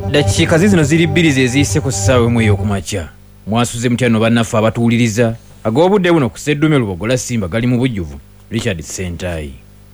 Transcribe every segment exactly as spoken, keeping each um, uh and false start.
Dakiika zino ziri bbiri ze ziyise ku ssaawa emu ey'okumakya. Mwasuze mutya nno bannaffe abatuwuliriza. Ag'obudde buno ku Sseddume Lubogola Simba gali mu bujjuvu Richard Sentayi.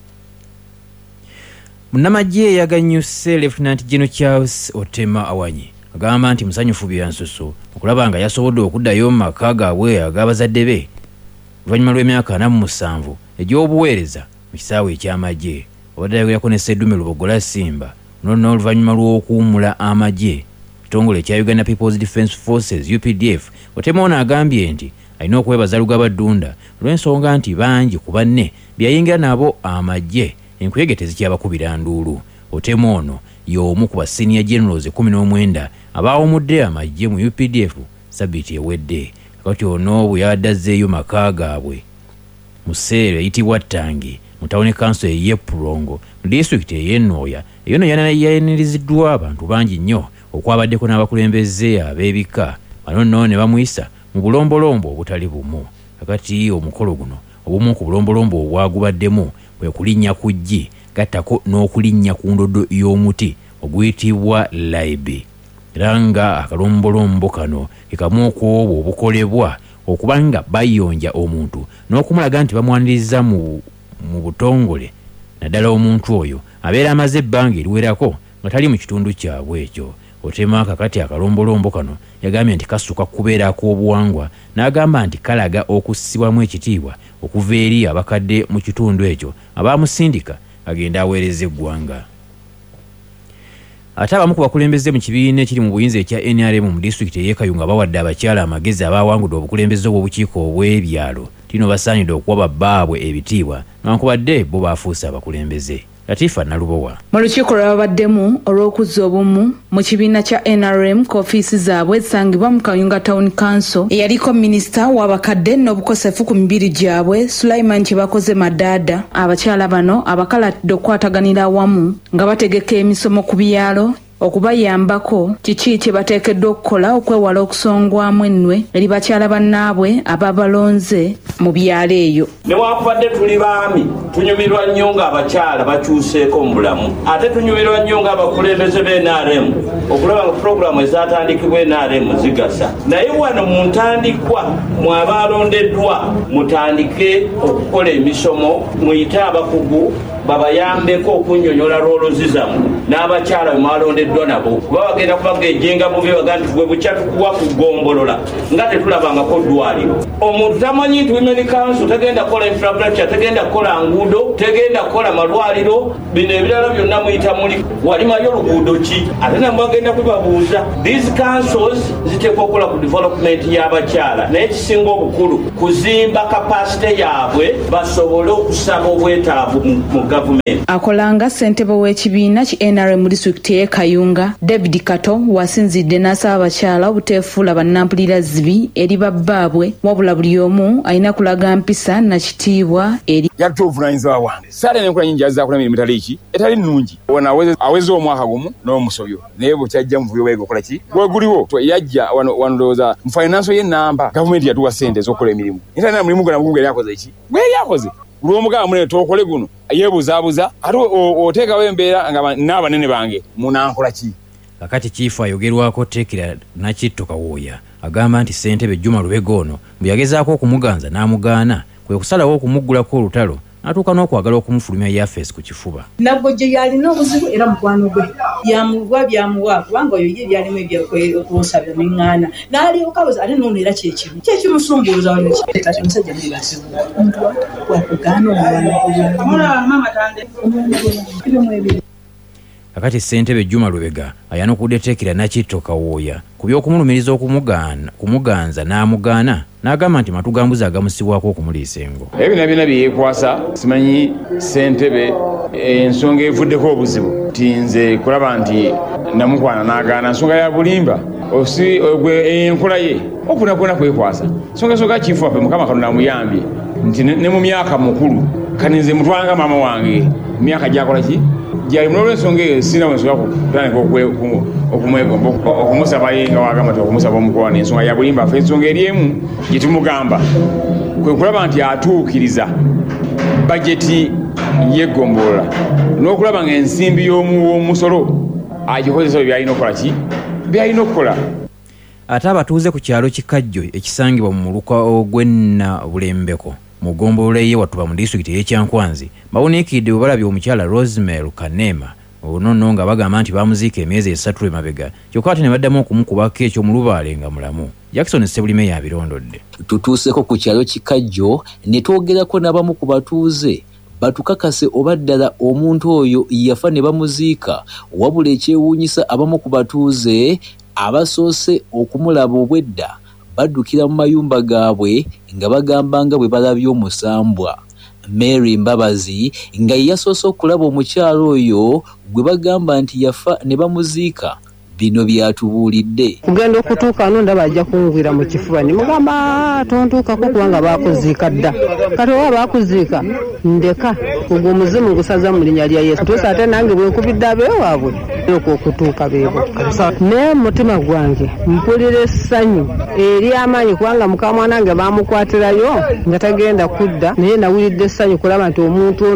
Munnamagye yaganyuse Lieutenant General Charles Otema Awanyi agamba nti musanyufu byansusu okulaba nga yasobodde okuddayo mu maka gaabwe ag'abazadde be oluvannyuma lw'emyaka ana mu musanvu egy'obuweereza mu kisaawe eky'amagye. Obadde ayogerako ne Sseddume Lubogola Simba nono oluvannyuma lw'okuwummula amagye ekitongole ekya Uganda People's Defence Forces U P D F. Otema ono agambye nti alina okwebaza Lugaba Ddunda olw'ensonga nti bangi ku banne byayingira nabo amagye enkuyege tezikyabakubira nduulu. Otema ono y'omu ku basenior generals kumi n'omwenda abaawumudde amagye mu U P D F sabbiiti ewedde. Kakati ono bwe yaddazeeyo maka gaabwe mu sseera eyitibwa Ttangi mu tawuni council ey'e Pulongo mu disitulikiti ey'e Nnoya. Eyo no yaniriziddwa abantu bangi nnyo okwabaddeko n'abakulembeze ab'ebika bano nno ne bamuyisa mu bulombolombo obutali bumu. Kakati omukolo guno obumu ku bulombolombo obwagubaddemu bwe kulinnya ku ggi gattako n'okulinnya ku ndodo y'omuti oguyitibwa laibi. Era nga akalombolombo kano kekamu okwo obukolebwa okuba nga bayonja omuntu n'okumulaga nti bamwaniriza mu, mu butongole naddala omuntu oyo abeera amaze ebbanga eriwerako nga tali mu kitundu kyabwe ekyo. Otema kakati akalombolombo kano yagambye nti kasuka kubeerako obuwangwa n'agamba nti kalaga okussibwamu ekitiibwa okuva eri abakadde mu kitundu ekyo abaamusindika agenda aweereza eggwanga. Ate abamu ku bakulembeze mu kibiina ekiri mu buyinza ekya N R M mu disitulikiti ey'e Kayunga bawadde abakyala amagezi abaawangudde obukulembeze obw'obukiiko obw'ebyalo tino basaanidde okuwa bbaabwe ebitiibwa newankubadde bo baafuuse abakulembeze. Latifa Nalubowa. Mu lukiiko lw'abaddemu olw'okuzza obumu mu kibiina kya N R M ku ofiisi zaabwe zisangibwa mu Kayunga Town Council eyaliko minisita w'abakadde n'obukosefu ku mibiri gyabwe Sulaiman Kibakoze Madada. Abakyala bano abakalatidde okukwataganira awamu nga bategeka emisomo ku byalo okubayambako kiki kye bateekeddwa okukola okwewala okusongwamu ennwe eri bakyala bannaabwe ababalonze mu byalo eyo. Newankubadde tuli baami tunyumirwa nnyo ng'abakyala bakyuseeko mu bulamu, ate tunyumirwa nnyo ng'abakulembeze b'N R M okulaba nga pulogulaamu ezaatandikibwa N R M zigasa. Naye wano mu ntandikwa mwe abaalondeddwa mutandike okukola emisomo, muyite abakugu babayambeko okunnyonnyola roolozi zammwe n'abakyala bwe mwalondeddwa nabo kuba bagenda kubagejenga bubi baga nti bwe bukya tukuwa kugombolola nga tetulabangako ddwaliro. Omuntu tamanyi nti Women Council tegenda kukola infrastructure, tegenda kukola nguudo, tegenda kukola malwaliro, bino ebirala byonna muyita muli walimayo oluguudo ki? Ate namwe bagenda kubabuuza. These councils ziteekwa okukola ku development y'abakyala naye kisinga obukulu kuzimba kapasite yaabwe basobole okusaba obwetaavu mu government. Akolanga ssentebe w'ekibiina ki N R M mu disitulikiti y'e Kayunga David Kato wasinzidde n'asaba abakyala obuteefuula bannampulira zibi eri babbaabwe wabula buli omu alina kulaga mpisa na kitiibwa eri yatuvunaanyizibwa wange. Saala n'enkola nnyingi azaakola emirimu etali ki etali nnungi wano aweze omwaka gumu n'omusobyo naye bwekyajja muvuyo weega okola ki gweguliwo yajja wano ndowooza mu financial y'ennamba gavumenti yatuwa ssente ez'okukola emirimu ntalina mulimu gwe namugumu gweri akoze ki gweri akoze lw'omugamba munene tookole guno yeebuzaabuza ate oteekawo embeera nga n'abanene bange munankola ki. Kakati chifu ayogerwako Tekera Nakitto Kawooya agamba nti ssentebe Juma Lubega ono bwe yagezaako okumuganza n'amugaana kwe kusalawo okumuggulako olutalo n'atuuka n'okwagala okumufulumya yafeesi ku kifuba. Nabwo gye yalina obuzibu era mukwano gwe byamuwa byamuwa kubanga oyo ye byalimu ebyokwosabya n'eŋŋaana n'alyoka abuza ate n'ono era kyekimu kyekimusumbuuza wano kati omusajja mubasibu omuntu wakugaana omwana. Kakati ssentebe Juma Lubega ayanukudde Tekera Nakitto Kawooya ku by'okumulumiriza okumugaana kumuganza n'amugaana n'agamba nti matugambuzi agamusibwako okumuliisa engo. Ebina byonna byekwasa simanyi ssentebe ensonga evuddeko obuzibu ti nze kulaba nti namukwana n'agaana nsonga ya bulimba osi gwe enkola ye okunakwona kwekwasa nsonga soga kifu waffe Mukama Katonda amuyambye nti ne mu myaka mukulu kati nze mutwalanga maama wange mu myaka gyakola ki gyali mulolwa ensonga eyo sina wensonga kutandika okumwegomba okumusaba ye nga wagamba ti okumusaba omukola n'ensonga ya bulimba affe ensonga eri emu gye tumugamba kwe kulaba nti atuukiriza bajeti y'eggombolola n'okulaba ng'ensimbi y'omusolo agikozesa byalina okukola ki byalina okukola. Ate abatuuze ku kyalo Kikajjo ekisangibwa mu muluka ogwenna Bulembeko mu ggombolola ye Watuba mu disitulikiti y'Ekyankwanzi bawuniikidde bwe balabye omukyala Rosemary Kanema ono nno nga bagamba nti bamuziika emyezi esatu emabega kyokka ate ne baddamu okumukubako ekyo mu Lubaale nga mulamu. Jackson Sebulime yabirondodde. Tutuuseko ku kyalo Kikajjo ne twogerako n'abamu ku batuuze batukakase oba ddala omuntu oyo yafa ne bamuziika, wabula ekyewuunyisa abamu ku batuuze abasoose okumulaba obwedda baddukira mu mayumba gaabwe nga bagamba nga bwe balabye omusambwa. Mary Mbabazi nga yasoose okulaba omukyalo oyo gwe bagamba nti yafa ne bamuziika, bino byatubuulidde. Kugenda okutuuka no ndaba ajja kungwira mu kifuba ne mugamba tontuukako kubanga baakuziika dda. Kati oba baakuziika ndeka ogwo omuzimu gusaza mu linnya lya Yesu. Tuusa ate nange bwe nkubidde abeewaabwe okwo okutuuka beebo. Naye mu mutima gwange mpulira essanyu ery'amaanyi kubanga mukamwana wange baamukwatirayo nga tagenda kudda, naye nawulidde essanyu kulaba nti omuntu